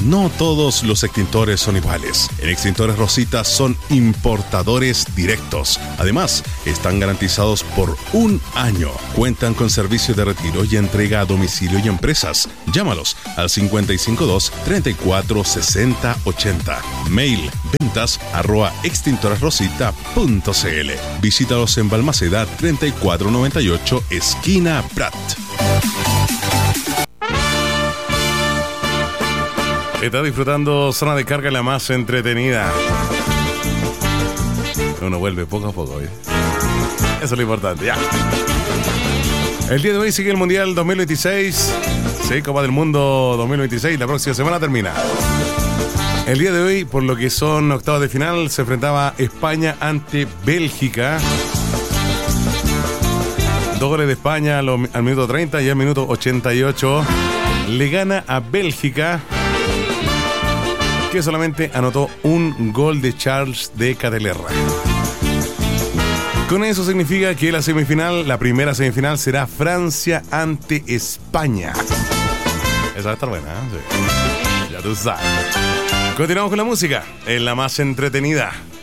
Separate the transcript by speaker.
Speaker 1: No todos los extintores son iguales. En Extintores Rosita son importadores directos. Además, están garantizados por 1 año. Cuentan con servicio de retiro y entrega a domicilio y empresas. Llámalos al 552-346080. Mail ventas@extintoresrosita.cl. Visítalos en Balmaceda 3498, esquina Prat. Está disfrutando Zona de Carga, la más entretenida. Uno vuelve poco a poco, ¿eh? Eso es lo importante, ya. El día de hoy sigue el Mundial 2026. Sí, Copa del Mundo 2026. La próxima semana termina. El día de hoy, por lo que son octavos de final, se enfrentaba España ante Bélgica. 2 goles de España al minuto 30 y al minuto 88. Le gana a Bélgica, que solamente anotó 1 gol de Charles de Catelerra. Con eso significa que la primera semifinal será Francia ante España. Esa va a estar buena, ¿eh? Sí. Ya tú sabes. Continuamos con la música, en la más entretenida.